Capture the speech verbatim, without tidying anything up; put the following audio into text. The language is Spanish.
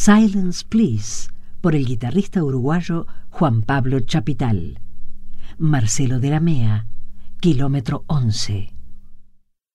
Silence Please, por el guitarrista uruguayo Juan Pablo Chapital. Marcelo de la Mea, Kilómetro once.